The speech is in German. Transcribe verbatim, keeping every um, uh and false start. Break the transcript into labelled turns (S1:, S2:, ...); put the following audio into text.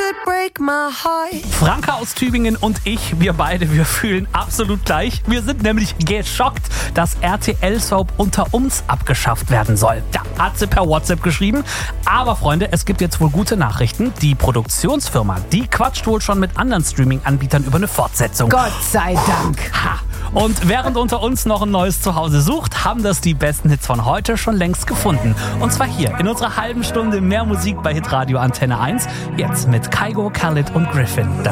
S1: Franka aus Tübingen und ich, wir beide, wir fühlen absolut gleich. Wir sind nämlich geschockt, dass R T L-Soap Unter uns abgeschafft werden soll. Ja, hat sie per WhatsApp geschrieben. Aber Freunde, es gibt jetzt wohl gute Nachrichten. Die Produktionsfirma, die quatscht wohl schon mit anderen Streaming-Anbietern über eine Fortsetzung.
S2: Gott sei Dank.
S1: Ha. Und während Unter uns noch ein neues Zuhause sucht, haben das die besten Hits von heute schon längst gefunden. Und zwar hier in unserer halben Stunde mehr Musik bei Hitradio Antenne eins. Jetzt mit Kygo, Khalid und Griffin. Das